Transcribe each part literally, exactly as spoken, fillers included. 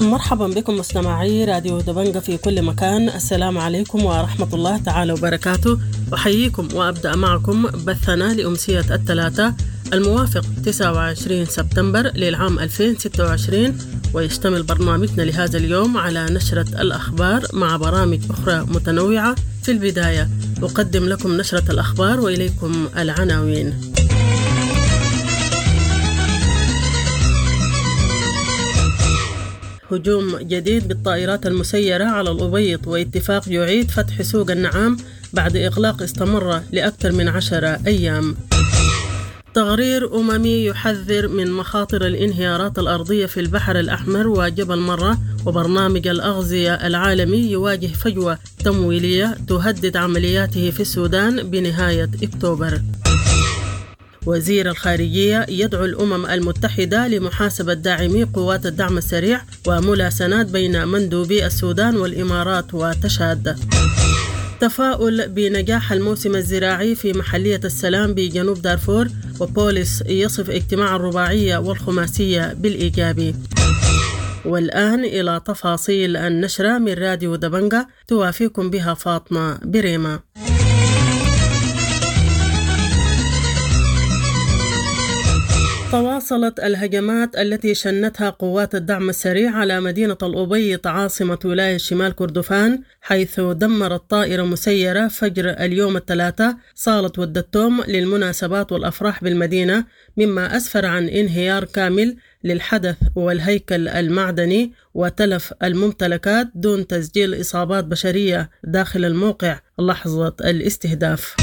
مرحبا بكم مستمعي راديو دبنجة في كل مكان. السلام عليكم ورحمة الله تعالى وبركاته. أحييكم وأبدأ معكم بثنا لأمسية الثلاثاء الموافق تسعة وعشرين سبتمبر للعام ألفين وستة وعشرين، ويشتمل برنامجنا لهذا اليوم على نشرة الأخبار مع برامج أخرى متنوعة. في البداية أقدم لكم نشرة الأخبار وإليكم العناوين. هجوم جديد بالطائرات المسيرة على الأبيض، واتفاق يعيد فتح سوق النعام بعد إغلاق استمر لأكثر من عشرة أيام. تقرير أممي يحذر من مخاطر الانهيارات الأرضية في البحر الأحمر وجبل مرة، وبرنامج الأغذية العالمي يواجه فجوة تمويلية تهدد عملياته في السودان بنهاية أكتوبر. وزير الخارجية يدعو الأمم المتحدة لمحاسبة داعمي قوات الدعم السريع وملاسنات بين مندوبي السودان والإمارات وتشاد. تفاؤل بنجاح الموسم الزراعي في محلية السلام بجنوب دارفور، وبوليس يصف اجتماع الرباعية والخماسية بالإيجابي. والآن إلى تفاصيل النشرة من راديو دبنجة، توافيكم بها فاطمة بريمة. تواصلت الهجمات التي شنتها قوات الدعم السريع على مدينة الأبيض عاصمة ولاية شمال كردفان، حيث دمرت طائرة مسيرة فجر اليوم الثلاثاء صالة ودتوم للمناسبات والأفراح بالمدينة، مما أسفر عن انهيار كامل للحدث والهيكل المعدني وتلف الممتلكات دون تسجيل إصابات بشرية داخل الموقع لحظة الاستهداف.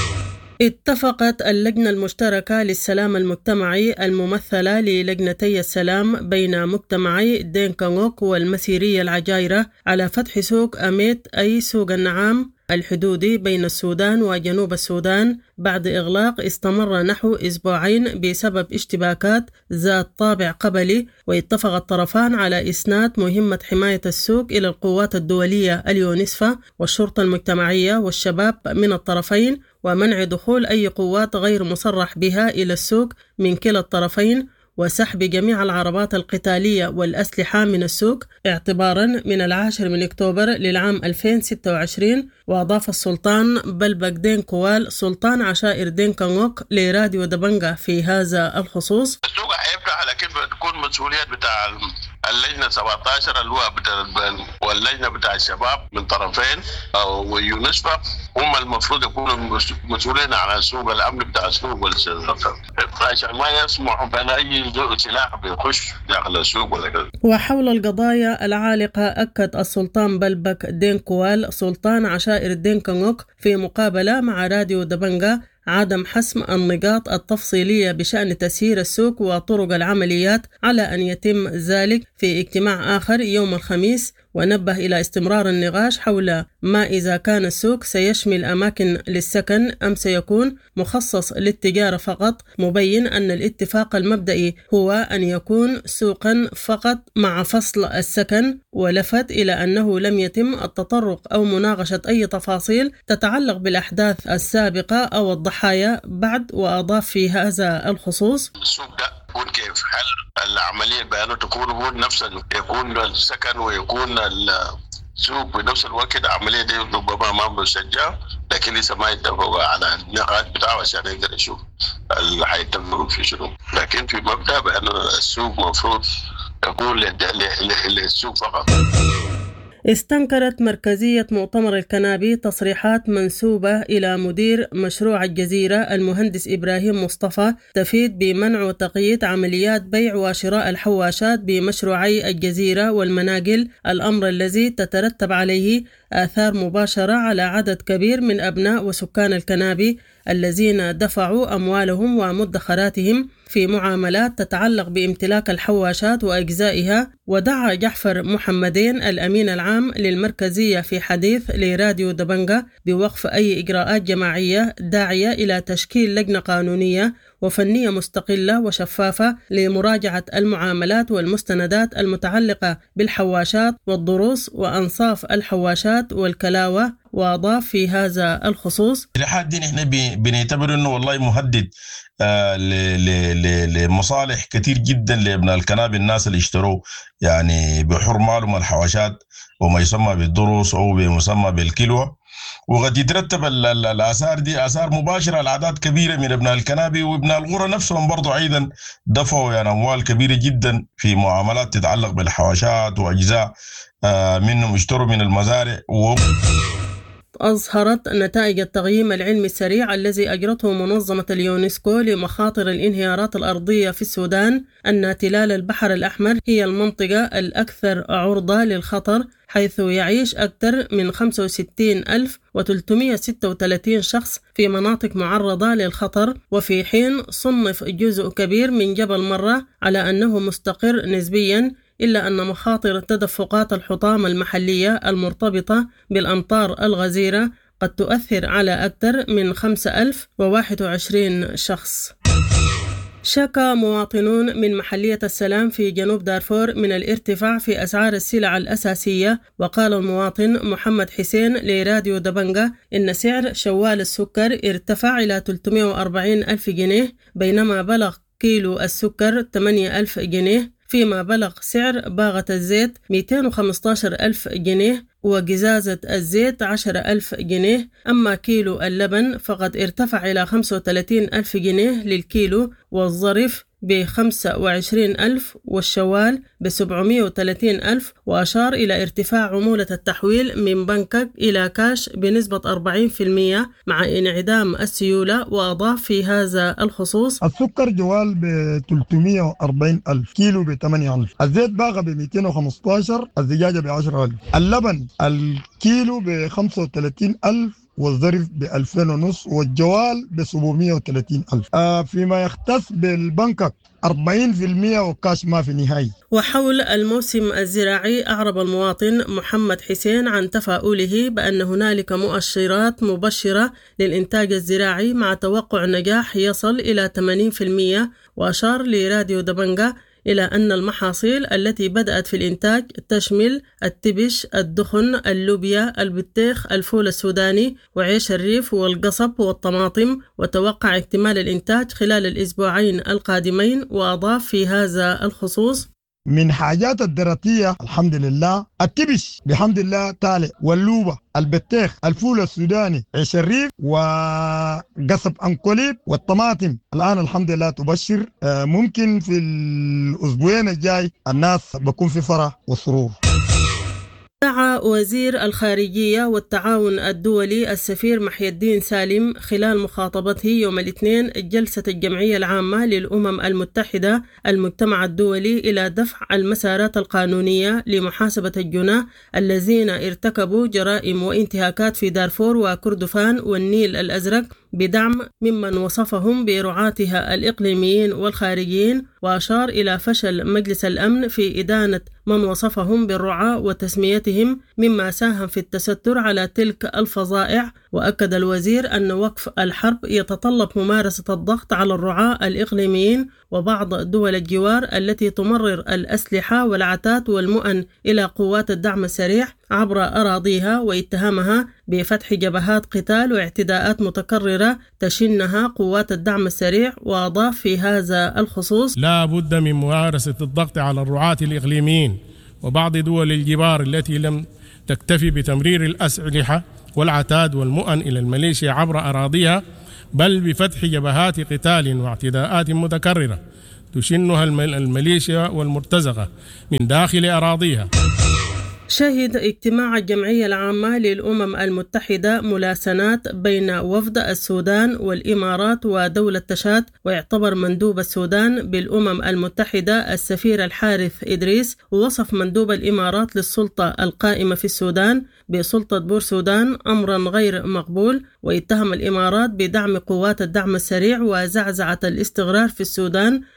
اتفقت اللجنة المشتركة للسلام المجتمعي الممثلة للجنتي السلام بين مجتمعي دينكانوك والمسيرية العجايرة على فتح سوق أميت أي سوق النعام الحدودي بين السودان وجنوب السودان بعد إغلاق استمر نحو أسبوعين بسبب اشتباكات ذات طابع قبلي. واتفق الطرفان على إسناد مهمة حماية السوق إلى القوات الدولية اليونسفا والشرطة المجتمعية والشباب من الطرفين، ومنع دخول أي قوات غير مصرح بها إلى السوق من كلا الطرفين، وسحب جميع العربات القتالية والأسلحة من السوق اعتباراً من العاشر من أكتوبر للعام ألفين وستة وعشرين. وأضاف السلطان بلبك دين كوال سلطان عشائر دين كانوك لراديو دبنجة في هذا الخصوص: السوق هيفتح، لكن بتكون مسؤوليات بتاع اللجنة سبعة عشر اللي هو بتاع واللجنة بتاع الشباب من طرفين ويونسفا، هم المفروض يكونوا مسؤولين على سوق الأمن بتاع السوق والسلطة، عشان ما يسمحوا بأن أي سلاح بيخش داخل السوق ولا كذا. وحول القضايا العالقة أكد السلطان بلبك دين كوال سلطان عشائر دين كانوك في مقابلة مع راديو دبنجة عدم حسم النقاط التفصيلية بشأن تسيير السوق وطرق العمليات على أن يتم ذلك في اجتماع آخر يوم الخميس، ونبه إلى استمرار النقاش حول ما إذا كان السوق سيشمل أماكن للسكن أم سيكون مخصص للتجارة فقط، مبين أن الاتفاق المبدئي هو أن يكون سوقا فقط مع فصل السكن، ولفت إلى أنه لم يتم التطرق أو مناقشة أي تفاصيل تتعلق بالأحداث السابقة أو الضحايا بعد. وأضاف في هذا الخصوص: يكون كيف هل العملية بأنه تكون هو نفس يكون السكن ويكون السوق بنفس الوقت، عملية دي ربما ما مسجلة، لكن لسه ما يتفقوا على النقاط بتاعه عشان يقدر يشوف اللي حيتفقوا في شنو. لكن في مبدأ بأنه السوق مفروض يكون للسوق فقط. استنكرت مركزية مؤتمر الكنابي تصريحات منسوبة إلى مدير مشروع الجزيرة المهندس إبراهيم مصطفى تفيد بمنع وتقييد عمليات بيع وشراء الحواشات بمشروعي الجزيرة والمناقل، الأمر الذي تترتب عليه آثار مباشرة على عدد كبير من أبناء وسكان الكنابي الذين دفعوا أموالهم ومدخراتهم في معاملات تتعلق بامتلاك الحواشات وأجزائها. ودعا جعفر محمدين الأمين العام للمركزية في حديث لراديو دبنجة بوقف أي إجراءات جماعية، داعية إلى تشكيل لجنة قانونية وفنية مستقلة وشفافة لمراجعة المعاملات والمستندات المتعلقة بالحواشات والضروس وأنصاف الحواشات والكلاوة وأضاف في هذا الخصوص: لحد دي نحن بنعتبر أنه والله مهدد آه لمصالح كتير جدا لابناء الكنابي، الناس اللي اشتروا يعني بحر مالهم الحواشات وما يسمى بالدروس أو بمسمى بالكيلو، وقد يترتب الآثار دي آثار مباشرة على أعداد كبيرة من ابناء الكنابي وابناء القرى نفسهم برضو أيضا دفعوا يعني أموال كبيرة جدا في معاملات تتعلق بالحواشات وأجزاء آه منهم اشتروا من المزارع. و أظهرت نتائج التقييم العلمي السريع الذي أجرته منظمة اليونسكو لمخاطر الانهيارات الأرضية في السودان أن تلال البحر الأحمر هي المنطقة الأكثر عرضة للخطر، حيث يعيش أكثر من خمسة وستين ألف وثلاثمئة وستة وثلاثين شخص في مناطق معرضة للخطر، وفي حين صنف جزء كبير من جبل مرة على أنه مستقر نسبياً، إلا أن مخاطر تدفقات الحطام المحلية المرتبطة بالأمطار الغزيرة قد تؤثر على أكثر من خمسة آلاف وواحد وعشرين شخص. شكى مواطنون من محلية السلام في جنوب دارفور من الارتفاع في أسعار السلع الأساسية، وقال المواطن محمد حسين لراديو دبنجة إن سعر شوال السكر ارتفع إلى ثلاثمئة وأربعين ألف جنيه، بينما بلغ كيلو السكر ثمانية آلاف جنيه، فيما بلغ سعر باغة الزيت مئتين وخمسة عشر ألف جنيه وجزازة الزيت عشرة ألف جنيه. أما كيلو اللبن فقد ارتفع إلى خمسة وثلاثين ألف جنيه للكيلو، والظرف بخمسة وعشرين ألف والشوال بسبعمئة وثلاثين ألف. وأشار إلى ارتفاع عمولة التحويل من بنكك إلى كاش بنسبة أربعين بالمئة مع انعدام السيولة. وأضاف في هذا الخصوص: السكر جوال ب ثلاثمئة وأربعين ألف، كيلو ب ثمانية ألف، الزيت باغة ب مئتين وخمسة عشر، الزجاجة ب عشرة ألف، اللبن الكيلو ب خمسة وثلاثين ألف والظرف بألفين ونص، والجوال بسبعمئة وثلاثين ألف. آه فيما يختص بالبنكك أربعين بالمئة وكاش ما في نهاية. وحول الموسم الزراعي أعرب المواطن محمد حسين عن تفاؤله بأن هنالك مؤشرات مبشرة للإنتاج الزراعي مع توقع نجاح يصل إلى ثمانين بالمئة. وأشار لراديو دبنجة إلى أن المحاصيل التي بدأت في الإنتاج تشمل التبش، الدخن، اللوبيا، البطيخ، الفول السوداني، وعيش الريف والقصب والطماطم، وتوقع اكتمال الإنتاج خلال الأسبوعين القادمين. وأضاف في هذا الخصوص: من حاجات الدراتية الحمد لله التبش بحمد الله تالي، واللوبة، البطيخ، الفول السوداني، عيش الريف، وقصب أنكوليب، والطماطم الآن الحمد لله تبشر. ممكن في الأسبوعين الجاي الناس بكون في فرح وسرور. دعا وزير الخارجية والتعاون الدولي السفير محي الدين سالم خلال مخاطبته يوم الاثنين جلسة الجمعية العامة للأمم المتحدة المجتمع الدولي إلى دفع المسارات القانونية لمحاسبة الجناه الذين ارتكبوا جرائم وانتهاكات في دارفور وكردفان والنيل الأزرق بدعم ممن وصفهم برعاتها الإقليميين والخارجيين. وأشار إلى فشل مجلس الأمن في إدانة من وصفهم بالرعاة وتسميتهم مما ساهم في التستر على تلك الفظائع. وأكد الوزير أن وقف الحرب يتطلب ممارسة الضغط على الرعاة الإقليميين وبعض دول الجوار التي تمرر الأسلحة والعتاد والمؤن إلى قوات الدعم السريع عبر أراضيها، واتهامها بفتح جبهات قتال واعتداءات متكررة تشنها قوات الدعم السريع. وأضاف في هذا الخصوص: لا بد من ممارسة الضغط على الرعاة الإقليميين وبعض دول الجوار التي لم تكتفي بتمرير الأسلحة والعتاد والمؤن إلى الميليشيا عبر أراضيها، بل بفتح جبهات قتال واعتداءات متكررة تشنها الميليشيا والمرتزقة من داخل أراضيها. شهد اجتماع الجمعية العامة للأمم المتحدة ملاسنات بين وفد السودان والإمارات ودولة تشاد، ويعتبر مندوب السودان بالأمم المتحدة السفير الحارث إدريس، ووصف مندوب الإمارات للسلطة القائمة في السودان بسلطة بورسودان أمرا غير مقبول، واتهم الإمارات بدعم قوات الدعم السريع وزعزعة الاستقرار في السودان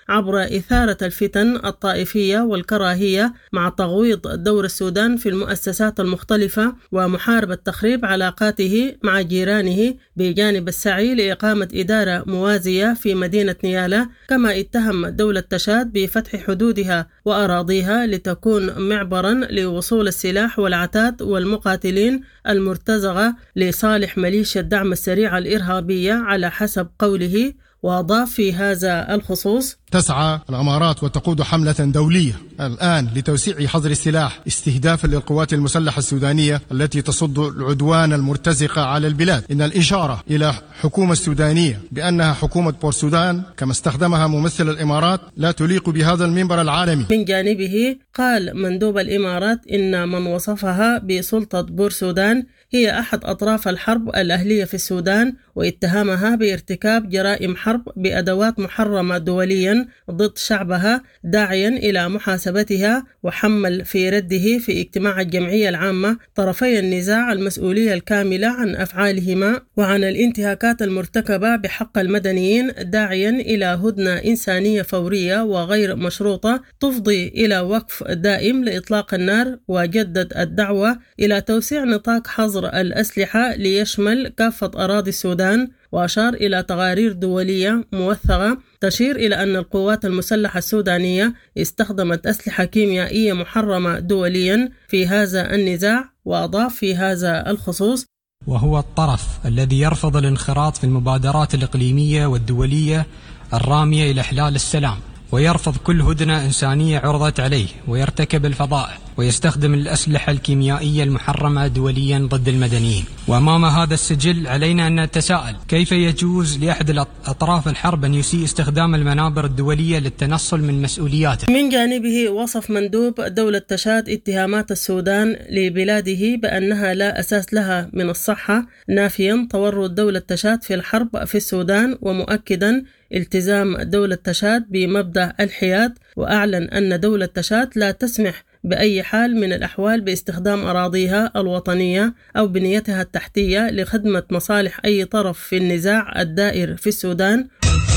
عبر إثارة الفتن الطائفية والكراهية مع تغويض دور السودان في المؤسسات المختلفة ومحاربة تخريب علاقاته مع جيرانه بجانب السعي لإقامة إدارة موازية في مدينة نيالا. كما اتهم دولة تشاد بفتح حدودها وأراضيها لتكون معبرا لوصول السلاح والعتاد والمقاتلين المرتزقة لصالح ميليشيا الدعم السريع الإرهابية على حسب قوله. وأضاف في هذا الخصوص: تسعى الإمارات وتقود حملة دولية الآن لتوسيع حظر السلاح استهدافا للقوات المسلحة السودانية التي تصد العدوان المرتزقة على البلاد. إن الإشارة إلى حكومة السودانية بأنها حكومة بورسودان كما استخدمها ممثل الإمارات لا تليق بهذا المنبر العالمي. من جانبه قال مندوب الإمارات إن من وصفها بسلطة بورسودان هي أحد أطراف الحرب الأهلية في السودان، واتهمها بارتكاب جرائم حرب بأدوات محرمة دوليا ضد شعبها، داعيا إلى محاسبتها، وحمل في رده في اجتماع الجمعية العامة طرفي النزاع المسؤولية الكاملة عن أفعالهما وعن الانتهاكات المرتكبة بحق المدنيين، داعيا إلى هدنة إنسانية فورية وغير مشروطة تفضي إلى وقف دائم لإطلاق النار، وجدد الدعوة إلى توسيع نطاق حظر الأسلحة ليشمل كافة أراضي السودان. وأشار إلى تقارير دولية موثقة تشير إلى أن القوات المسلحة السودانية استخدمت أسلحة كيميائية محرمة دوليا في هذا النزاع. وأضاف في هذا الخصوص: وهو الطرف الذي يرفض الانخراط في المبادرات الإقليمية والدولية الرامية إلى إحلال السلام، ويرفض كل هدنة إنسانية عرضت عليه، ويرتكب الفظائع، ويستخدم الأسلحة الكيميائية المحرمة دوليا ضد المدنيين. وأمام هذا السجل علينا أن نتساءل: كيف يجوز لأحد أطراف الحرب أن يسيء استخدام المنابر الدولية للتنصل من مسؤولياته؟ من جانبه وصف مندوب دولة تشاد اتهامات السودان لبلاده بأنها لا أساس لها من الصحة، نافيا تورط دولة تشاد في الحرب في السودان، ومؤكدا التزام دولة تشاد بمبدأ الحياد. وأعلن أن دولة تشاد لا تسمح بأي حال من الأحوال باستخدام أراضيها الوطنية أو بنيتها التحتية لخدمة مصالح أي طرف في النزاع الدائر في السودان.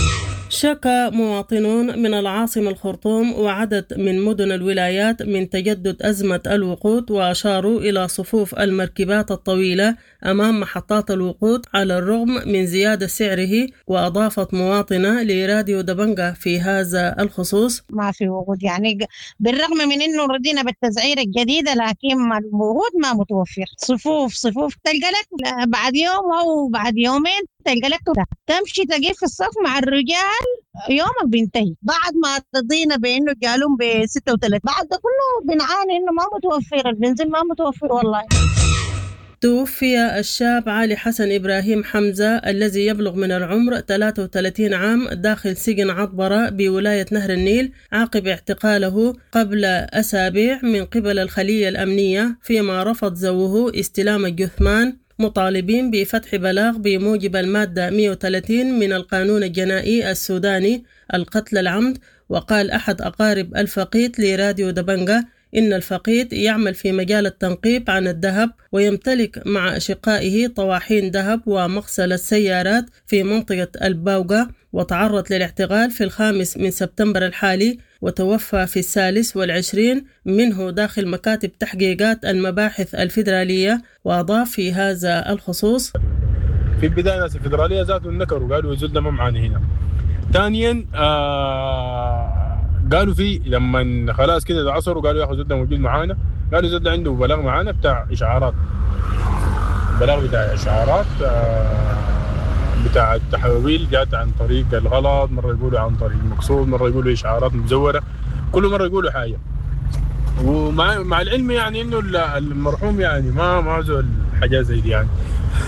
شكى مواطنون من العاصمة الخرطوم وعدد من مدن الولايات من تجدد أزمة الوقود، وأشاروا إلى صفوف المركبات الطويلة أمام محطات الوقود على الرغم من زيادة سعره. وأضافت مواطنة لراديو دبنجة في هذا الخصوص: ما في وقود، يعني بالرغم من أنه ردينا بالتسعير الجديدة لكن الوقود ما متوفر. صفوف صفوف تلقى لك بعد يوم أو بعد يومين تلقى لك تمشي تقف في الصف مع الرجال يومك بينتهي، بعد ما رضينا بأنه جالهم بستة وثلاثين، بعد ده كله بنعاني إنه ما متوفر البنزين، ما متوفر والله. توفي الشاب علي حسن إبراهيم حمزة الذي يبلغ من العمر ثلاثة وثلاثين عام داخل سجن عطبرة بولاية نهر النيل عقب اعتقاله قبل أسابيع من قبل الخلية الأمنية، فيما رفض زوجه استلام الجثمان، مطالبين بفتح بلاغ بموجب المادة مئة وثلاثين من القانون الجنائي السوداني القتل العمد. وقال أحد أقارب الفقيد لراديو دبنجة إن الفقيد يعمل في مجال التنقيب عن الذهب، ويمتلك مع أشقائه طواحين ذهب ومغسلة سيارات في منطقة الباوغة، وتعرض للاعتقال في الخامس من سبتمبر الحالي، وتوفى في الثالث والعشرين منه داخل مكاتب تحقيقات المباحث الفيدرالية. وأضاف في هذا الخصوص: في البداية ناس الفيدرالية ذاتهم نكروا قالوا زلنا ما معانا هنا. ثانيا آه قالوا في لما خلاص كده العصر وقالوا ياخذ زلنا موجود معانا، قالوا زلنا عنده بلاغ معانا بتاع إشعارات، بلاغ بتاع إشعارات آه بتاع التحويل جات عن طريق الغلط، مرة يقولوا عن طريق مقصود، مرة يقولوا إشعارات مزورة، كل مرة يقولوا حاجة. ومع مع العلم يعني إنه المرحوم يعني ما ما زول حاجة زي دي يعني.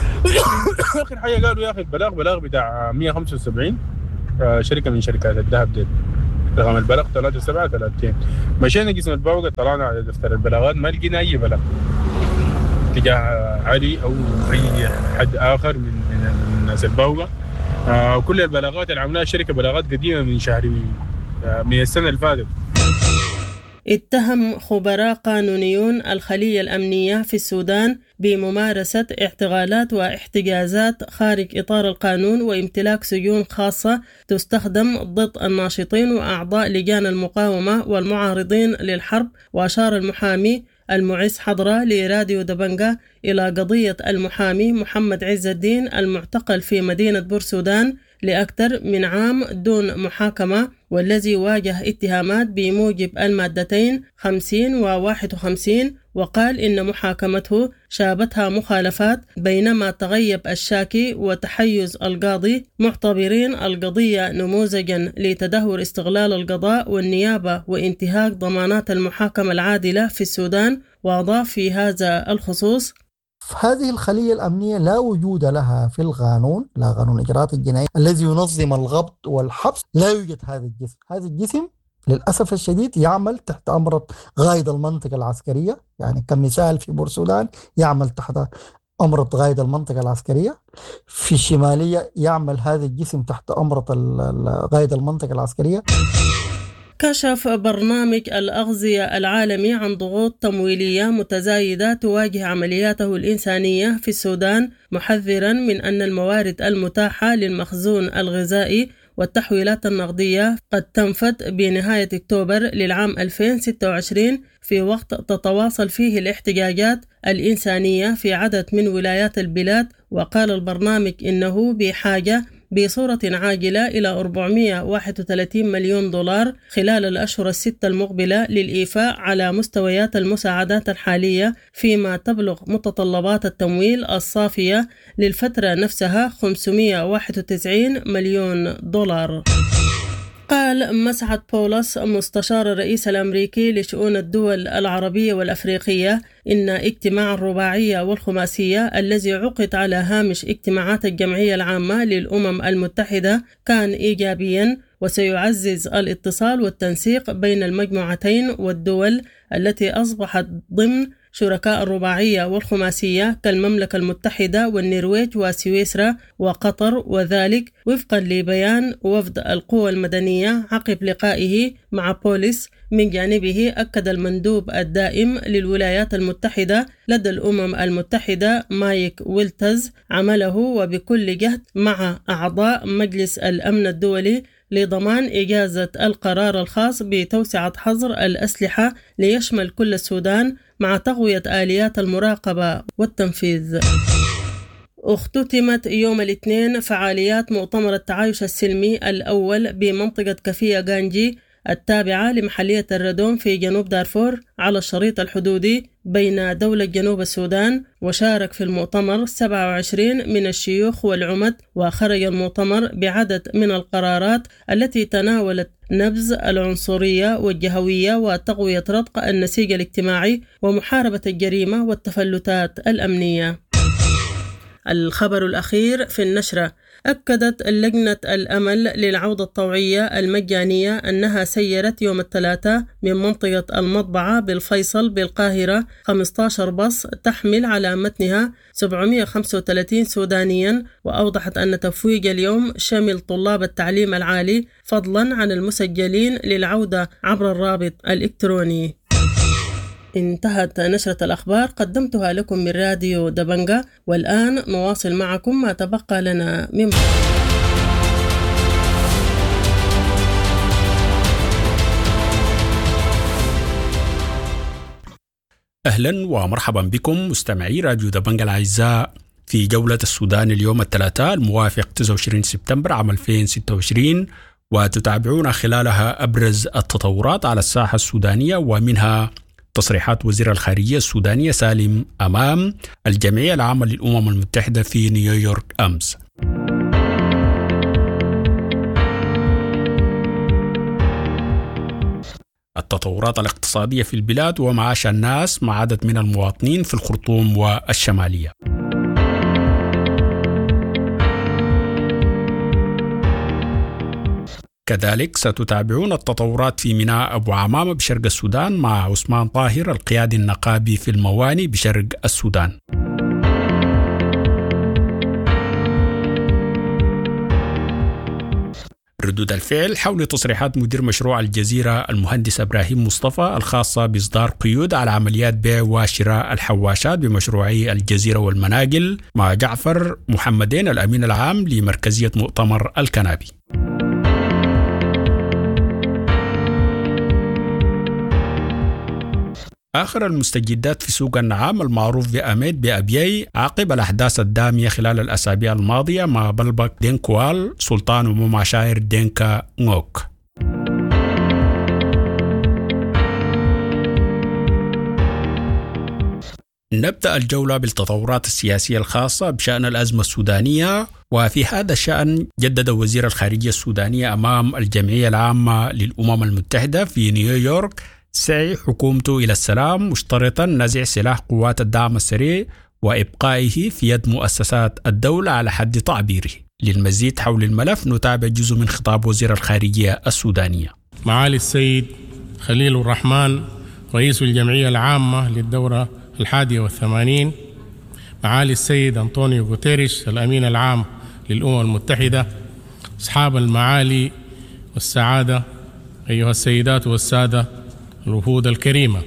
آخر حاجة قالوا يا أخي البلاغ بلاغ بتاع مئة وخمسة وسبعين شركة من شركات الذهب دي، رقم البلاغ ثلاثة سبعة ثلاثين. مشينا قسم الباوقة طلعنا على دفتر البلاغات ما لقينا أي بلاغ تجاه علي أو أي حد آخر من من الناس الباوقة. آه كل البلاغات اللي عملها الشركة بلاغات قديمة من شهر آه من السنة اللي فاتت. اتهم خبراء قانونيون الخلية الأمنية في السودان بممارسة اعتقالات واحتجازات خارج إطار القانون وامتلاك سجون خاصة تستخدم ضد الناشطين وأعضاء لجان المقاومة والمعارضين للحرب. وأشار المحامي المعز حضرة لراديو دبنجة إلى قضية المحامي محمد عز الدين المعتقل في مدينة بورسودان لأكثر من عام دون محاكمة، والذي واجه اتهامات بموجب المادتين خمسين وواحد وخمسين، وقال إن محاكمته شابتها مخالفات، بينما تغيب الشاكي وتحيز القاضي معتبرين القضية نموذجا لتدهور استغلال القضاء والنيابة وانتهاك ضمانات المحاكمة العادلة في السودان. وأضاف في هذا الخصوص: هذه الخلية الأمنية لا وجود لها في القانون، لا قانون إجراءات الجنائية الذي ينظم الضبط والحبس، لا يوجد هذا الجسم. هذا الجسم للأسف الشديد يعمل تحت أمر قائد المنطقة العسكرية، يعني كمثال في بورسودان يعمل تحت أمر قائد المنطقة العسكرية، في الشمالية يعمل هذا الجسم تحت أمر قائد المنطقة العسكرية. كشف برنامج الأغذية العالمي عن ضغوط تمويلية متزايدة تواجه عملياته الإنسانية في السودان، محذرا من أن الموارد المتاحة للمخزون الغذائي والتحويلات النقدية قد تنفد بنهاية أكتوبر للعام ألفين وستة وعشرين، في وقت تتواصل فيه الاحتجاجات الإنسانية في عدد من ولايات البلاد. وقال البرنامج إنه بحاجة بصورة عاجلة إلى أربعمائة وواحد وثلاثين مليون دولار خلال الأشهر الستة المقبلة للإيفاء على مستويات المساعدات الحالية، فيما تبلغ متطلبات التمويل الصافية للفترة نفسها خمسمائة وواحد وتسعين مليون دولار. قال مسعد بولس مستشار الرئيس الأمريكي لشؤون الدول العربية والأفريقية إن اجتماع الرباعية والخماسية الذي عقد على هامش اجتماعات الجمعية العامة للأمم المتحدة كان إيجابيا، وسيعزز الاتصال والتنسيق بين المجموعتين والدول التي أصبحت ضمن شركاء الرباعية والخماسية كالمملكة المتحدة والنرويج وسويسرا وقطر، وذلك وفقا لبيان وفد القوى المدنية عقب لقائه مع بوليس. من جانبه أكد المندوب الدائم للولايات المتحدة لدى الأمم المتحدة مايك ويلتز عمله وبكل جهد مع أعضاء مجلس الأمن الدولي لضمان إجازة القرار الخاص بتوسعة حظر الأسلحة ليشمل كل السودان مع تقوية آليات المراقبة والتنفيذ. اختتمت يوم الاثنين فعاليات مؤتمر التعايش السلمي الأول بمنطقة كفية غانجي التابعة لمحلية الردوم في جنوب دارفور على الشريط الحدودي بين دولة جنوب السودان. وشارك في المؤتمر سبعة وعشرين من الشيوخ والعمد، وخرج المؤتمر بعدد من القرارات التي تناولت نبذ العنصرية والجهوية وتقوية رتق النسيج الاجتماعي ومحاربة الجريمة والتفلتات الأمنية. الخبر الأخير في النشرة: أكدت لجنة الأمل للعودة الطوعية المجانية أنها سيرت يوم الثلاثاء من منطقة المطبعة بالفيصل بالقاهرة خمسة عشر باص تحمل على متنها سبعمائة وخمسة وثلاثين سودانيا، وأوضحت أن تفويج اليوم شمل طلاب التعليم العالي فضلا عن المسجلين للعودة عبر الرابط الإلكتروني. انتهت نشرة الأخبار قدمتها لكم من راديو دبنجة، والآن نواصل معكم ما تبقى لنا من أهلا ومرحبا بكم مستمعي راديو دبنجة الأعزاء في جولة السودان اليوم الثلاثاء الموافق تسعة وعشرين سبتمبر عام ألفين وستة وعشرين، وتتابعون خلالها أبرز التطورات على الساحة السودانية، ومنها تصريحات وزير الخارجية السودانية سالم أمام الجمعية العامة للأمم المتحدة في نيويورك أمس. التطورات الاقتصادية في البلاد ومعاش الناس مع عدد من المواطنين في الخرطوم والشمالية. كذلك ستتابعون التطورات في ميناء أبو عمامة بشرق السودان مع عثمان طاهر القيادي النقابي في المواني بشرق السودان. ردود الفعل حول تصريحات مدير مشروع الجزيرة المهندس إبراهيم مصطفى الخاصة بإصدار قيود على عمليات بيع وشراء الحواشات بمشروعي الجزيرة والمناقل مع جعفر محمدين الأمين العام لمركزية مؤتمر الكنابي. آخر المستجدات في سوق النعام المعروف بأميد بأبيي عقب الأحداث الدامية خلال الأسابيع الماضية مع بلبك دينكوال سلطان ومعشائر دينكا نوك. نبدأ الجولة بالتطورات السياسية الخاصة بشأن الأزمة السودانية، وفي هذا الشأن جدد وزير الخارجية السودانية أمام الجمعية العامة للأمم المتحدة في نيويورك سعي حكومته إلى السلام مشترطا نزع سلاح قوات الدعم السريع وإبقائه في يد مؤسسات الدولة على حد تعبيره. للمزيد حول الملف نتابع جزء من خطاب وزير الخارجية السودانية. معالي السيد خليل الرحمن رئيس الجمعية العامة للدورة الحادية والثمانين، معالي السيد أنطونيو غوتيريش الأمين العام للأمم المتحدة، أصحاب المعالي والسعادة أيها السيدات والسادة الوفود الكريمة،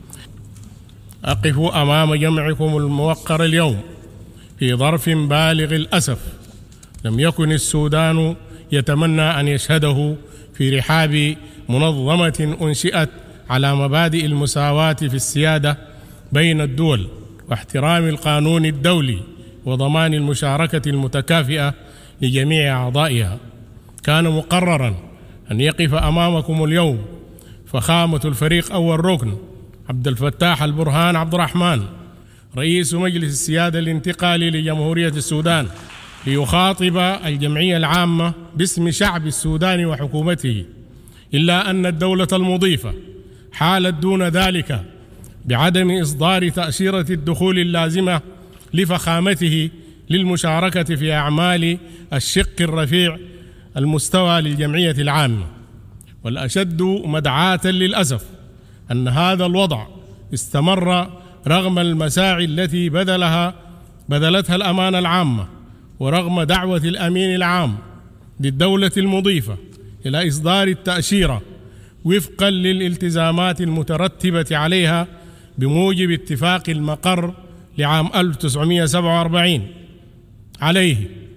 أقف أمام جمعكم الموقر اليوم في ظرف بالغ الأسف لم يكن السودان يتمنى أن يشهده في رحاب منظمة أنشئت على مبادئ المساواة في السيادة بين الدول واحترام القانون الدولي وضمان المشاركة المتكافئة لجميع أعضائها. كان مقرراً أن يقف أمامكم اليوم فخامة الفريق أول ركن عبد الفتاح البرهان عبد الرحمن رئيس مجلس السيادة الانتقالي لجمهورية السودان ليخاطب الجمعية العامة باسم شعب السودان وحكومته، إلا أن الدولة المضيفة حالت دون ذلك بعدم إصدار تأشيرة الدخول اللازمة لفخامته للمشاركة في أعمال الشق الرفيع المستوى للجمعية العامة. والأشد مدعاة للأسف أن هذا الوضع استمر رغم المساعي التي بذلها بذلتها الأمانة العامة ورغم دعوة الأمين العام للدولة المضيفة إلى إصدار التأشيرة وفقا للالتزامات المترتبة عليها بموجب اتفاق المقر لعام ألف وتسعمائة وسبعة وأربعين عليه.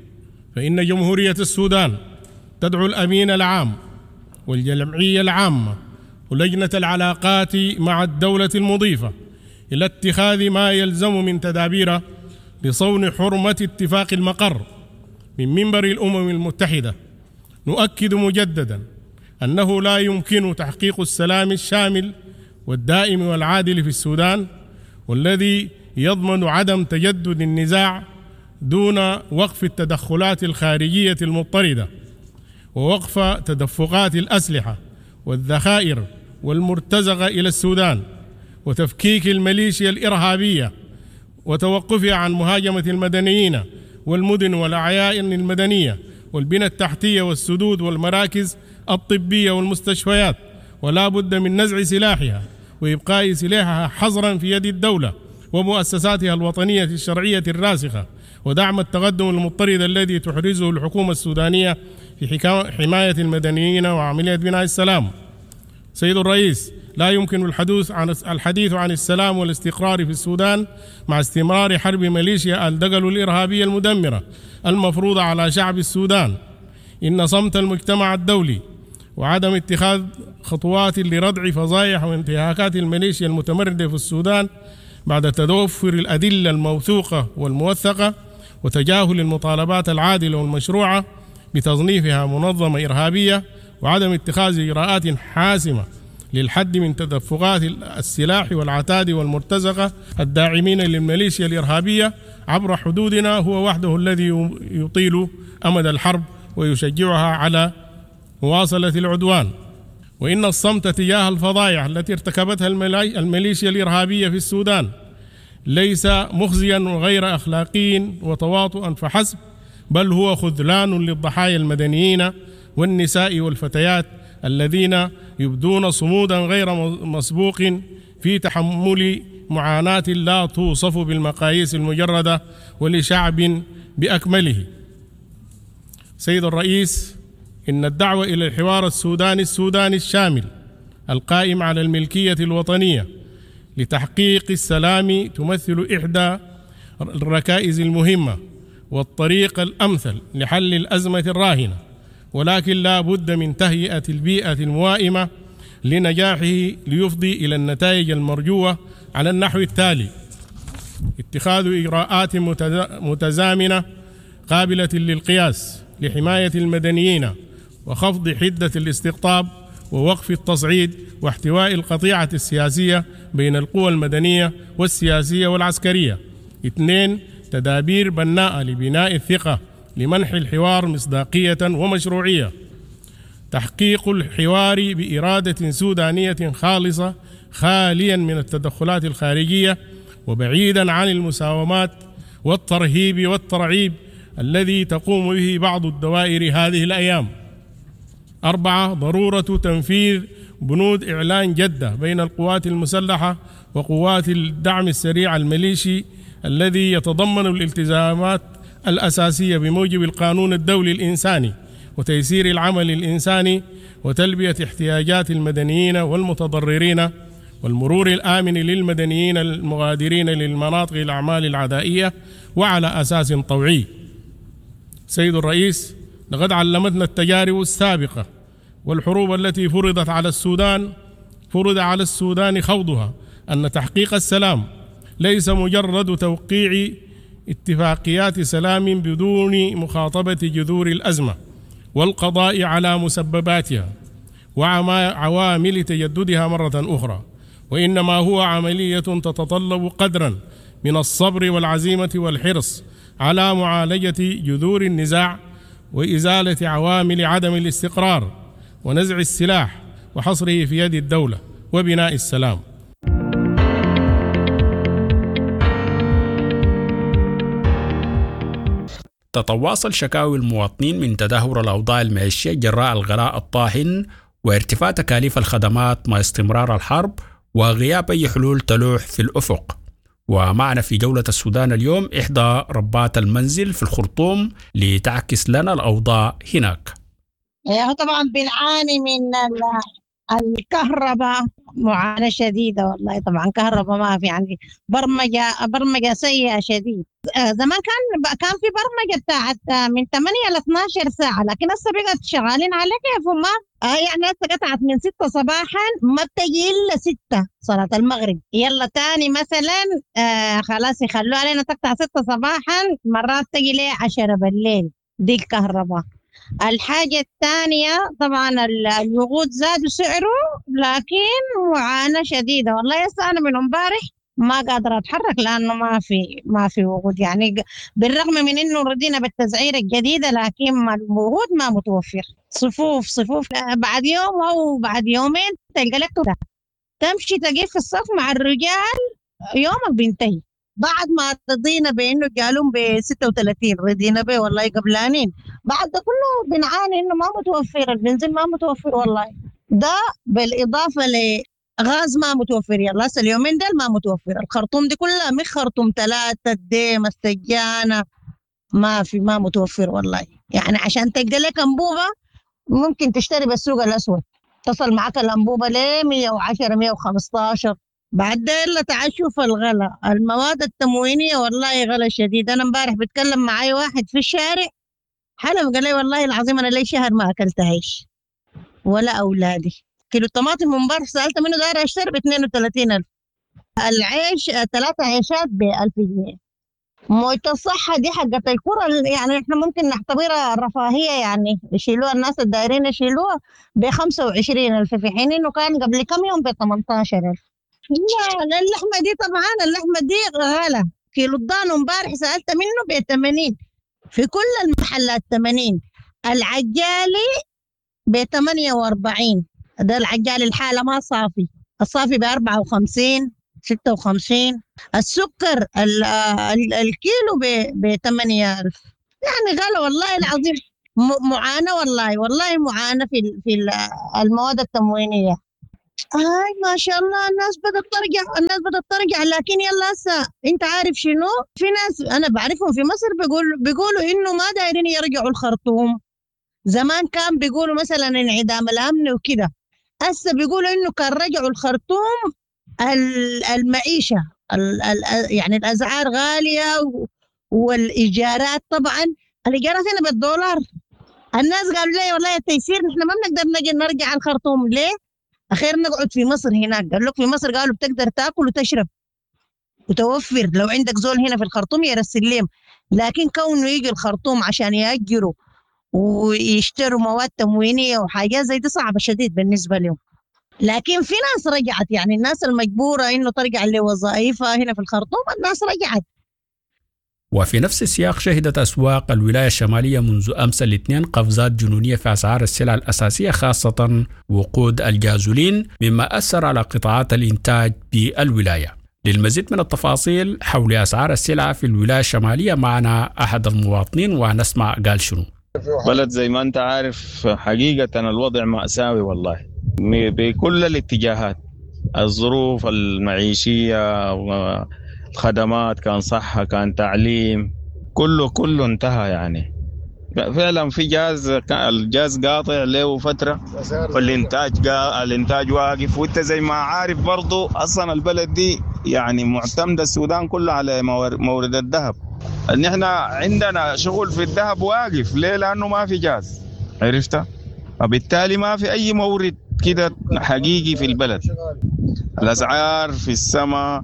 فإن جمهورية السودان تدعو الأمين العام والجمعية العامة ولجنة العلاقات مع الدولة المضيفة إلى اتخاذ ما يلزم من تدابير لصون حرمة اتفاق المقر. من منبر الأمم المتحدة نؤكد مجددا أنه لا يمكن تحقيق السلام الشامل والدائم والعادل في السودان والذي يضمن عدم تجدد النزاع دون وقف التدخلات الخارجية المضطردة ووقف تدفقات الأسلحة والذخائر والمرتزقة إلى السودان وتفكيك الميليشيا الإرهابية وتوقفها عن مهاجمة المدنيين والمدن والأعيان المدنية والبنى التحتية والسدود والمراكز الطبية والمستشفيات، ولا بد من نزع سلاحها وإبقاء سلاحها حظرا في يد الدولة ومؤسساتها الوطنية الشرعية الراسخة، ودعم التقدم المضطرد الذي تحرزه الحكومة السودانية في حماية المدنيين وعملية بناء السلام. سيد الرئيس، لا يمكن الحديث عن الحديث عن السلام والاستقرار في السودان مع استمرار حرب ميليشيا الدقل الإرهابية المدمرة المفروضة على شعب السودان. إن صمت المجتمع الدولي وعدم اتخاذ خطوات لردع فظائع وانتهاكات الميليشيا المتمردة في السودان بعد توفر الأدلة الموثوقة والموثقة وتجاهل المطالبات العادلة والمشروعة بتصنيفها منظمة إرهابية وعدم اتخاذ إجراءات حاسمة للحد من تدفقات السلاح والعتاد والمرتزقة الداعمين للميليشيا الإرهابية عبر حدودنا هو وحده الذي يطيل أمد الحرب ويشجعها على مواصلة العدوان. وإن الصمت تجاه الفظائع التي ارتكبتها الميليشيا الإرهابية في السودان ليس مخزيا وغير أخلاقي وتواطؤا فحسب، بل هو خذلان للضحايا المدنيين والنساء والفتيات الذين يبدون صمودا غير مسبوق في تحمل معاناة لا توصف بالمقاييس المجردة ولشعب بأكمله. سيد الرئيس، إن الدعوة إلى الحوار السوداني السوداني الشامل القائم على الملكية الوطنية لتحقيق السلام تمثل إحدى الركائز المهمة والطريق الأمثل لحل الأزمة الراهنة، ولكن لا بد من تهيئة البيئة الموائمة لنجاحه ليفضي إلى النتائج المرجوة على النحو التالي: اتخاذ إجراءات متزامنة قابلة للقياس لحماية المدنيين وخفض حدة الاستقطاب ووقف التصعيد واحتواء القطيعة السياسية بين القوى المدنية والسياسية والعسكرية. اثنين، تدابير بناءة لبناء الثقة لمنح الحوار مصداقية ومشروعية. تحقيق الحوار بإرادة سودانية خالصة خاليا من التدخلات الخارجية وبعيدا عن المساومات والترهيب والترعيب الذي تقوم به بعض الدوائر هذه الأيام. أربعة، ضرورة تنفيذ بنود إعلان جدة بين القوات المسلحة وقوات الدعم السريع الميليشي الذي يتضمن الالتزامات الأساسية بموجب القانون الدولي الإنساني وتيسير العمل الإنساني وتلبية احتياجات المدنيين والمتضررين والمرور الآمن للمدنيين المغادرين للمناطق الأعمال العدائية وعلى أساس طوعي. سيد الرئيس، لقد علمتنا التجارب السابقة والحروب التي فرضت على السودان فرض على السودان خوضها أن تحقيق السلام ليس مجرد توقيع اتفاقيات سلام بدون مخاطبة جذور الأزمة والقضاء على مسبباتها وعوامل تجددها مرة أخرى، وإنما هو عملية تتطلب قدرا من الصبر والعزيمة والحرص على معالجة جذور النزاع وإزالة عوامل عدم الاستقرار ونزع السلاح وحصره في يد الدولة وبناء السلام. تتواصل شكاوي المواطنين من تدهور الأوضاع المعيشية جراء الغلاء الطاحن وارتفاع تكاليف الخدمات مع استمرار الحرب وغياب أي حلول تلوح في الأفق. ومعنا في جولة السودان اليوم إحدى ربات المنزل في الخرطوم لتعكس لنا الأوضاع هناك. طبعا بنعاني من الكهرباء، معاناة شديدة والله. طبعا كهرباء ما في، يعني برمجة برمجة سيئة شديد. زمان كان كان في برمجة بتاعت من ثمانية ل اثني عشر ساعة، لكن هسه بقت شغالين على كيف ما آه يعني هسه قطعت من ستة صباحا ما بتجي إلا ستة صلاة المغرب. يلا تاني مثلا آه خلاص يخلوها علينا تقطع ستة صباحا، مرات تجي لي عشرة بالليل. دي الكهرباء. الحاجة الثانية طبعا الوقود زادوا سعره، لكن معاناة شديدة والله. يس أنا من امبارح ما قادرة أتحرك لأنه ما في ما في وقود، يعني بالرغم من إنه رضينا بالتسعيرة الجديدة لكن الوقود ما متوفر. صفوف صفوف بعد يوم أو بعد يومين تلقى لك تمشي تقف في الصف مع الرجال يومك بينتهي. بعد ما رضينا بانه قالوا ب ستة وثلاثين رضينا به والله قبلانين، بعد ده كله بنعاني انه ما متوفر البنزين، ما متوفر والله. ده بالاضافه لغاز ما متوفر، يلا اليومين دول ما متوفر. الخرطوم دي كلها مش خرطوم ثلاثه الديم السجانه ما في ما متوفر والله. يعني عشان تلقى لك انبوبه ممكن تشتري بالسوق الاسود، تصل معك الانبوبه ل مية وعشرة مية وخمستاشر. بعد ده إلا تعشوا في الغلا. المواد التموينية والله غلا شديد. أنا امبارح بتكلم معي واحد في الشارع حلم قال لي والله العظيم أنا لي شهر ما أكلت عيش ولا أولادي. كيلو الطماطم امبارح سألت منه داير أشتري ب اثنين وثلاثين ألف، العيش ثلاثة عيشات ب ألف جنيه. موية الصحة دي حقت الكرة، يعني إحنا ممكن نعتبرها رفاهية، يعني يشيلوها الناس الدايرين يشيلوها ب خمسة وعشرين ألف في حين إنه كان قبل كم يوم ب ثمانية عشر ألف. لا اللحمة دي طبعا اللحمة دي غالة. كيلو الضان امبارح سألت منه ب ثمانين في كل المحلات ثمانين. العجالي ب ثمانية وأربعين، ده العجالي الحالة ما صافي، الصافي ب أربعة وخمسين ستة وخمسين. السكر الكيلو ب ثمانية ألف. يعني غالة والله العظيم. معاناة والله والله معاناة في في المواد التموينية. هاي ما شاء الله الناس بدأت ترجع، الناس بدأت ترجع، لكن يلا هسه انت عارف شنو، في ناس انا بعرفهم في مصر بيقول بيقولوا انه ما دايرين يرجعوا الخرطوم زمان كان بيقولوا مثلا انعدام الأمن وكده، هسه بيقولوا إنه كان رجعوا الخرطوم المعيشة يعني الأسعار غالية والإيجارات، طبعا الإيجارات هنا بالدولار. الناس قالوا لي والله التيسير نحن ما بنقدر نجي نرجع الخرطوم، ليه؟ أخير نقعد في مصر هناك. قال لك في مصر قالوا بتقدر تاكل وتشرب وتوفر لو عندك زول هنا في الخرطوم يرسل لهم، لكن كونه يجي الخرطوم عشان يأجروا ويشتروا مواد تموينية وحاجات زي دي صعبة شديد بالنسبة لهم. لكن في ناس رجعت، يعني الناس المجبورة إنه ترجع لوظائفها هنا في الخرطوم الناس رجعت. وفي نفس السياق شهدت أسواق الولاية الشمالية منذ أمس الاثنين قفزات جنونية في أسعار السلع الأساسية خاصة وقود الجازولين، مما أثر على قطاعات الإنتاج بالولاية. للمزيد من التفاصيل حول أسعار السلع في الولاية الشمالية معنا أحد المواطنين ونسمع قال شنو. بلد زي ما أنت عارف حقيقة الوضع مأساوي والله بكل الاتجاهات، الظروف المعيشية والخدمات، كان صحة كان تعليم، كله كله انتهى. يعني فعلا في جاز، الجاز قاطع له فترة والإنتاج الإنتاج واقف. وانت زي ما عارف برضو أصلا البلد دي يعني معتمدة السودان كله على مورد الذهب. ان احنا عندنا شغل في الذهب واقف ليه؟ لأنه ما في جاز، عرفت؟ وبالتالي ما في أي مورد كده حقيقي في البلد. الأسعار في السماء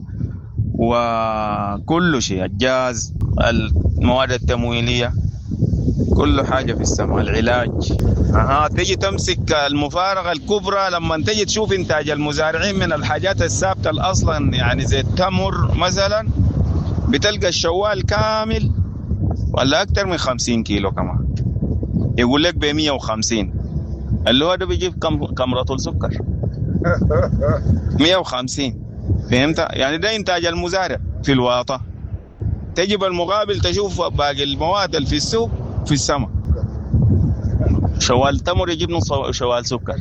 وكل شيء، الجاز، المواد التموينية، كل حاجة في السماء، العلاج. أها تيجي تمسك المفارقة الكبرى لما تيجي تشوف إنتاج المزارعين من الحاجات الثابتة الأصلا، يعني زي التمر مثلا بتلقى الشوال كامل ولا أكتر من خمسين كيلو كمان، يقول لك بمية وخمسين، اللي هو ده بيجيب كم كم رطل سكر مية وخمسين، فهمت؟ يعني ده إنتاج المزارع في الواطة. تجيب المقابل تشوف باقي المواد اللي في السوق في السماء، شوال تمر يجيب نص شوال سكر.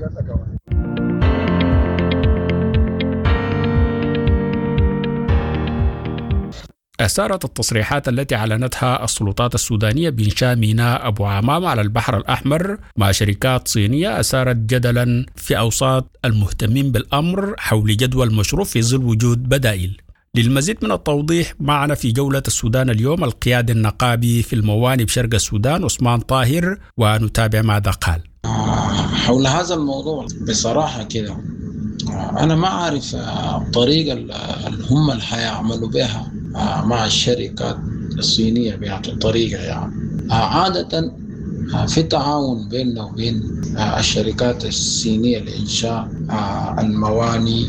أثارت التصريحات التي أعلنتها السلطات السودانية بإنشاء ميناء أبو عمام على البحر الأحمر مع شركات صينية أثارت جدلا في أوساط المهتمين بالأمر حول جدوى المشروع في ظل وجود بدائل. للمزيد من التوضيح معنا في جولة السودان اليوم القيادي النقابي في الموانئ بشرق السودان عثمان طاهر، ونتابع ماذا قال. حول هذا الموضوع بصراحة كده أنا ما أعرف الطريقة اللي هم اللي حيعملوا بها مع الشركات الصينية بهذه الطريقة. يعني عادة في تعاون بيننا وبين الشركات الصينية لإنشاء الموانئ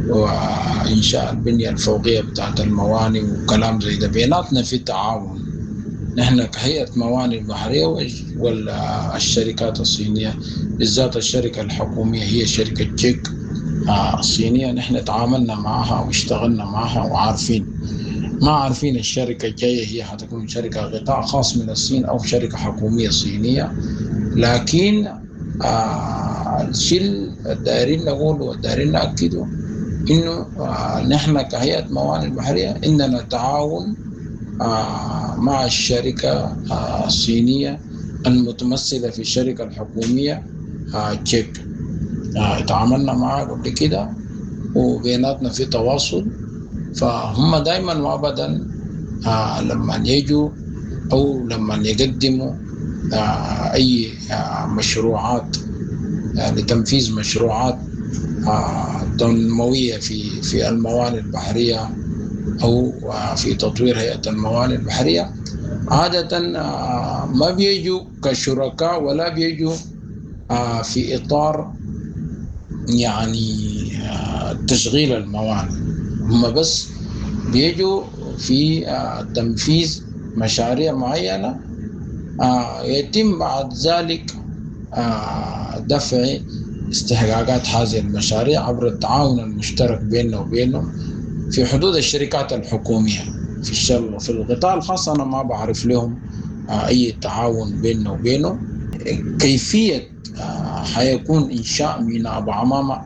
وإنشاء البنية الفوقية بتاعت الموانئ وكلام زي ده، بيناتنا في تعاون نحن كهيئة موانئ البحرية والشركات الصينية، بالذات الشركة الحكومية هي شركة جيك الصينية. نحن تعاملنا معها واشتغلنا معها وعارفين، ما عارفين الشركة الجاية هي هتكون شركة قطاع خاص من الصين أو شركة حكومية صينية. لكن آه الشيء الدائرين نقول والدائرين نأكده إنه آه نحن كهيئة موانئ البحرية إننا تعاون آه مع الشركة آه الصينية المتمثلة في الشركة الحكومية آه جيك. آه تعاملنا معها قبل كده وبيناتنا في تواصل، فهم دائما وابدا آه لما يجوا او لما يقدموا آه اي آه مشروعات آه لتنفيذ مشروعات آه تنمويه في في الموانئ البحريه او آه في تطوير هيئه الموانئ البحريه، عاده آه ما بيجوا كشركاء ولا بيجوا آه في اطار يعني آه تشغيل الموانئ، هم بس بيجوا في تنفيذ مشاريع معينة يتم بعد ذلك دفع استحقاقات هذه المشاريع عبر التعاون المشترك بيننا وبينهم في حدود الشركات الحكومية. في الشغل في القطاع الخاص أنا ما بعرف لهم أي تعاون بيننا وبينهم. كيفية حيكون إنشاء ميناء أبو عمامة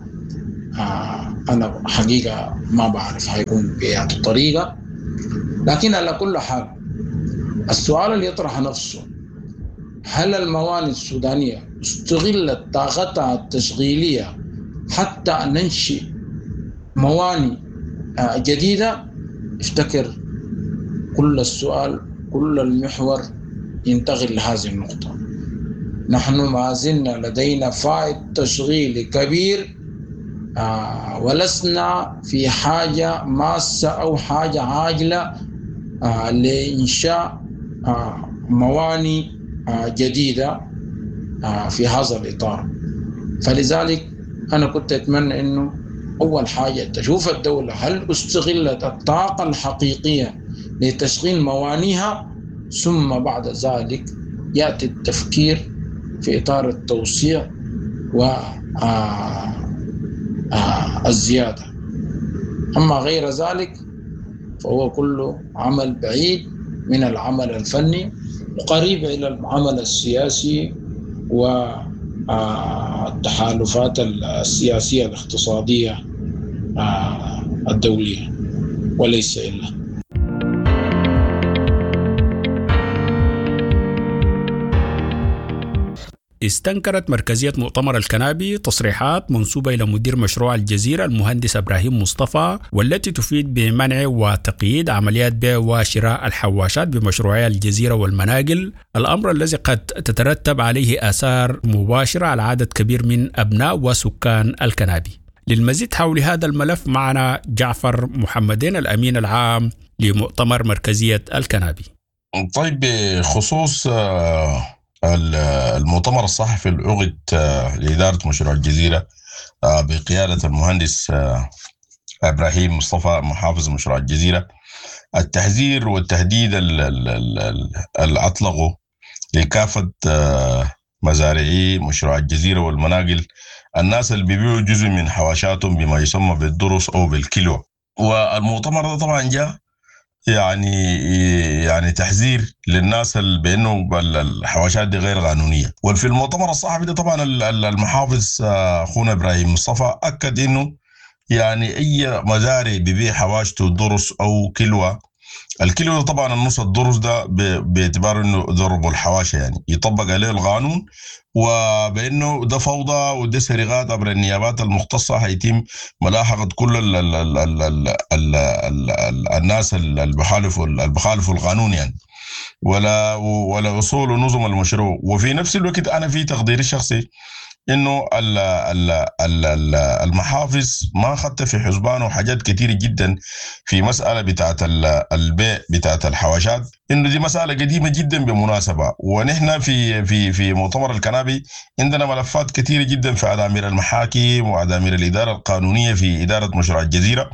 أنا حقيقة ما بعرف حيكون بهذه الطريقة، لكن على كل حال السؤال اللي يطرح نفسه هل الموانئ السودانية استغلت طاقتها التشغيلية حتى أن ننشئ موانئ جديدة؟ افتكر كل السؤال كل المحور ينتقل لهذه النقطة. نحن ما زلنا لدينا فائض تشغيلي كبير، آه ولسنا في حاجة ماسة أو حاجة عاجلة آه لإنشاء آه موانئ آه جديدة آه في هذا الإطار. فلذلك أنا كنت أتمنى أنه أول حاجة تشوف الدولة هل استغلت الطاقة الحقيقية لتشغيل موانئها، ثم بعد ذلك يأتي التفكير في إطار التوسيع والزيادة. أما غير ذلك فهو كله عمل بعيد من العمل الفني وقريب إلى العمل السياسي والتحالفات السياسية الاقتصادية الدولية وليس إلا. استنكرت مركزية مؤتمر الكنابي تصريحات منسوبة إلى مدير مشروع الجزيرة المهندس إبراهيم مصطفى، والتي تفيد بمنع وتقييد عمليات بيع وشراء الحواشات بمشروعي الجزيرة والمناقل، الأمر الذي قد تترتب عليه آثار مباشرة على عدد كبير من أبناء وسكان الكنابي. للمزيد حول هذا الملف معنا جعفر محمدين الأمين العام لمؤتمر مركزية الكنابي. طيب، بخصوص المؤتمر الصحفي العقد لإدارة مشروع الجزيرة بقيادة المهندس إبراهيم مصطفى محافظ مشروع الجزيرة، التحذير والتهديد اللي أطلقوا لكافة مزارعي مشروع الجزيرة والمناقل، الناس اللي بيبيعوا جزء من حواشاتهم بما يسمى بالدرس أو بالكيلو. والمؤتمر ده طبعا جاء يعني يعني تحذير للناس بانه الحواشات دي غير قانونيه. وفي المؤتمر الصحفي ده طبعا المحافظ اخونا ابراهيم مصطفى اكد انه يعني اي مزارع بيبيع حواشته درس او كيلو، الكيلو طبعا النص الدرس ده باعتبار انه ضرب الحواشة يعني يطبق عليه القانون، وبانه ده فوضى وده سرقات عبر النيابات المختصه هيتم ملاحقه كل ال ال ال ال ال ال ال ال الناس اللي بخالفوا اللي بخالفوا القانون يعني، ولا ولا اصول ونظم المشروع. وفي نفس الوقت انا في تقديري الشخصي انه ال ال ال المحافظ ما خدت في حسبانه حاجات كتير جدا في مساله بتاعه البيع بتاعه الحواشات، انه دي مساله قديمه جدا بالمناسبه. ونحن في في في مؤتمر الكنابي عندنا ملفات كتيره جدا في ادامير المحاكم وادامير الاداره القانونيه في اداره مشروع الجزيره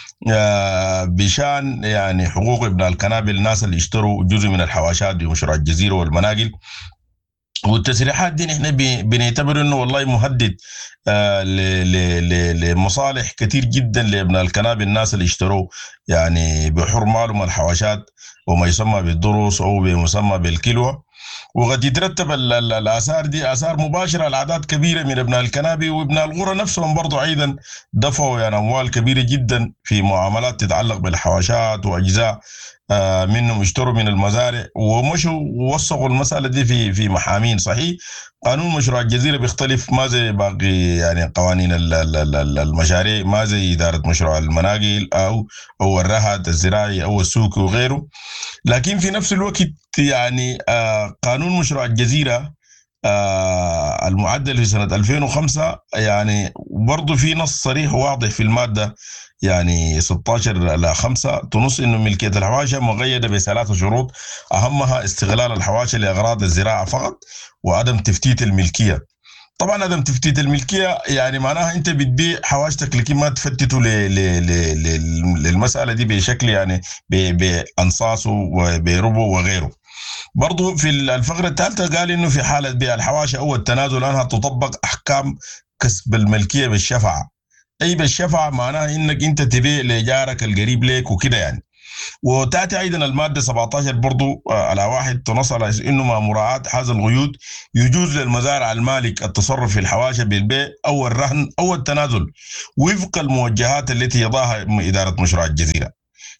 بشان يعني حقوق ابن الكنابي، الناس اللي اشتروا جزء من الحواشات بمشروع الجزيره والمناقل. والتسريحات دي نحن بنعتبر انه والله مهدد آه لمصالح كتير جدا لابناء الكنابي، الناس اللي اشتروا يعني بحر مالهم الحواشات وما يسمى بالدروس او بمسمى بالكيلو. وقد يترتب الاثار دي اثار مباشره على اعداد كبيره من ابناء الكنابي، وابناء القرى نفسهم برضو ايضا دفعوا يعني اموال كبيره جدا في معاملات تتعلق بالحواشات واجزاء آه منهم اشتروا من المزارع ومشوا ووثقوا المساله دي في في محامين. صحيح قانون مشروع الجزيره بيختلف ما زي باقي يعني قوانين المشاريع، ما زي اداره مشروع المناقل او او الرهد الزراعي او السوق وغيره، لكن في نفس الوقت يعني آه قانون مشروع الجزيره آه المعدل في سنه ألفين وخمسة يعني برضه في نص صريح وواضح في الماده يعني ستة عشر إلى خمسة تنص انه ملكيه الحواشة مقيده بثلاث شروط، اهمها استغلال الحواشة لاغراض الزراعه فقط وعدم تفتيت الملكيه. طبعا عدم تفتيت الملكيه يعني معناها انت بتبيع حواشتك لكن ما تفتته للمساله دي بشكل يعني بانصاصه وبربو وغيره. برضو في الفقره الثالثه قال انه في حاله بيع الحواشة او التنازل عنها تطبق احكام كسب الملكيه بالشفعه. اي بالشفعه معناها انك انت تبيع لجارك القريب لك وكده يعني. وتاتي ايضا الماده سبعة عشر برضو على واحد تنص على انه مع مراعاه هذا القيود يجوز للمزارع المالك التصرف في الحواشة بالبيع او الرهن او التنازل وفق الموجهات التي يضعها اداره مشروع الجزيره.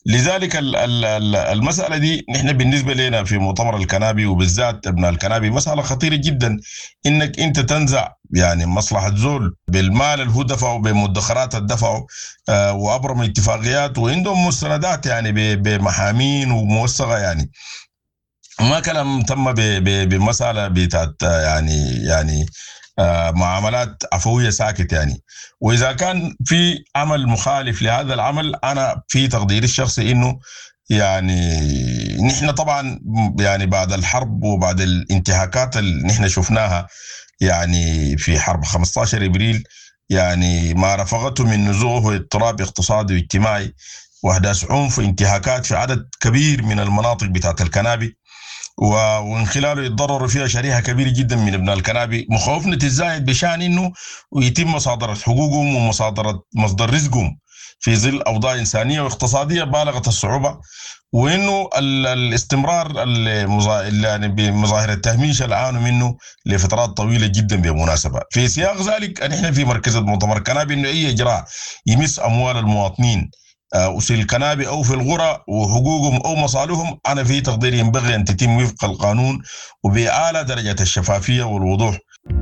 لذلك المسألة دي نحن بالنسبة لنا في مؤتمر الكنابي وبالذات ابن الكنابي مسألة خطيرة جدا، انك انت تنزع يعني مصلحة زول بالمال اللي هو دفعه بمدخرات الدفعه آه وابرم اتفاقيات وعندهم مستندات يعني بمحامين وموثقة، يعني ما كلام تم بمسألة بتاعت يعني يعني آه معاملات عفوية ساكت يعني. وإذا كان في عمل مخالف لهذا العمل، أنا في تقديري الشخصي إنه يعني نحن طبعا يعني بعد الحرب وبعد الانتهاكات اللي نحن شفناها يعني في حرب خمسة عشر إبريل، يعني ما رفقته من نزوح واضطراب اقتصادي واجتماعي وأحداث عنف وانتهاكات في عدد كبير من المناطق بتاعت الكنابي، ومن خلاله يتضرروا فيها شريحة كبيرة جدا من ابن الكنابي، مخاوفنا تزايد بشأن انه ويتم مصادرة حقوقهم ومصادرة مصدر رزقهم في ظل أوضاع إنسانية واقتصادية بالغة الصعوبة، وانه الاستمرار يعني بمظاهر التهميش اللي عانوا منه لفترات طويلة جدا بالمناسبة. في سياق ذلك نحن في مركز المؤتمر الكنابي انه اي اجراء يمس اموال المواطنين في الكنابي أو في الغرة وحقوقهم أو مصالحهم، أنا في تقديري ينبغي أن تتم وفق القانون وبأعلى درجة الشفافية والوضوح.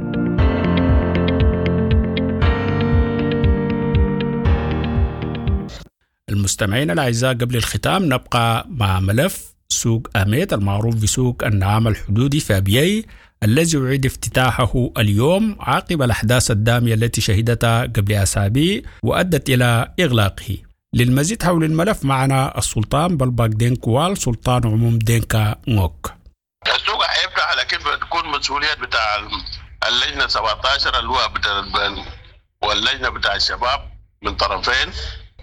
المستمعين الأعزاء، قبل الختام نبقى مع ملف سوق أميت المعروف بسوق النعام الحدودي في أبيي، الذي يعيد افتتاحه اليوم عقب الأحداث الدامية التي شهدتها قبل أسابيع وأدت إلى إغلاقه. للمزيد حول الملف معنا السلطان بلباك دينكوال، سلطان عموم دينكا موك. السوق هيفتح لكن بتكون مسؤوليات بتاع اللجنه سبعة عشر اللي هو بتاع واللجنه بتاع الشباب من طرفين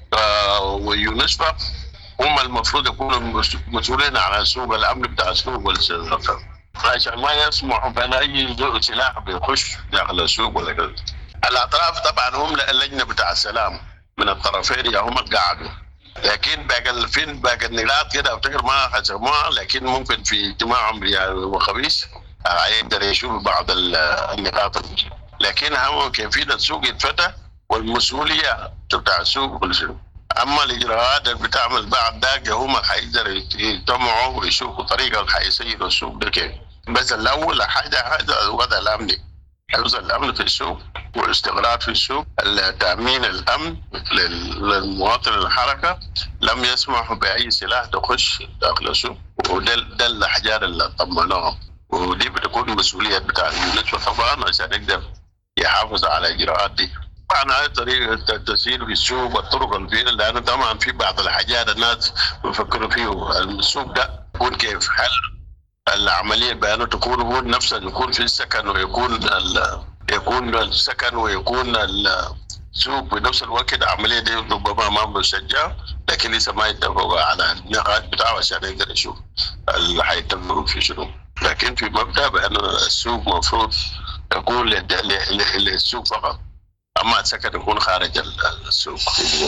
ويونسفا، هم المفروض يكونوا مسؤولين على السوق الامن بتاع السوق والسلطه، عشان ما يسمحوا بان اي سلاح بيخش داخل السوق ولا كده. الاطراف طبعا هم اللجنه بتاع السلام من الطرفين يا هم قاعدوا، لكن باقي فين باقي النقاط كده افتكر ما حسموها، لكن ممكن في اجتماعهم وخميس هيقدر يشوف بعض النقاط، لكن هم كيفية السوق يتفتح والمسؤولية بتاع السوق كل شيء. اما الاجراءات اللي بتعمل بعد ذاك هم حيقدروا يجتمعوا ويشوفوا طريقة اللي حيسيروا السوق ده كيف. بس الاول حاجة هذا الوضع الامني، حفظ الامن في السوق والاستقرار في السوق، تامين الامن للمواطن الحركه، لم يسمحوا باي سلاح تخش داخل السوق، وده ده الحاجات اللي طمناهم، ودي بتكون مسؤوليه بتاع اليونسفا طبعا عشان يقدر يحافظ على الاجراءات دي. طبعا هاي طريقه التسيير في السوق والطرق اللي فيها، لانه طبعا في بعض الحاجات الناس بيفكروا فيه السوق ده يكون كيف حل العمليه بانه تكون هو نفسه يكون في السكن ويكون يكون السكن ويكون السوق بنفس الوقت. العمليه دي ربما ما بشجع، لكن لسه ما يتفقوا على النقاط بتاعه عشان يقدر يشوف اللي حيتفقوا في شنو. لكن في مبدا بانه السوق مفروض يكون للسوق فقط، اما السكن يكون خارج السوق.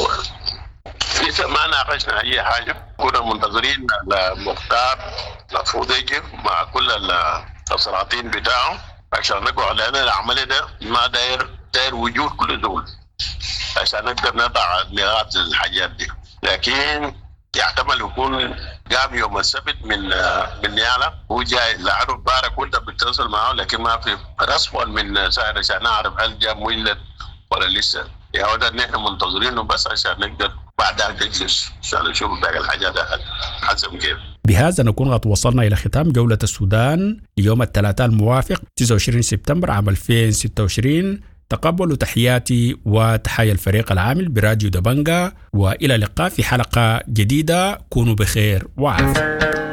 لسه ما ناقشنا اي حاجه، كنا منتظرين المختار المفروض يجي مع كل السلاطين بتاعه عشان نقول لان العمليه ده ما داير داير وجود كل دول عشان نقدر نضع نقاط الحاجات دي. لكن يحتمل يكون قام يوم السبت من من نيالا، هو جاي لعنه بارك كنت بتتصل معه، لكن ما في رسم من سائر عشان نعرف هل جاء مولد ولا لسه. يا هذا نحن منتظرينه بس عشان نقدر بعدها نجلس عشان نشوف باقي الحاجات حسب كيف. بهذا نكون قد وصلنا إلى ختام جولة السودان اليوم الثلاثاء الموافق تسعة وعشرين سبتمبر عام ألفين وستة وعشرين. تقبلوا تحياتي وتحايا الفريق العامل براديو دبنجا، وإلى اللقاء في حلقة جديدة. كونوا بخير وعافية.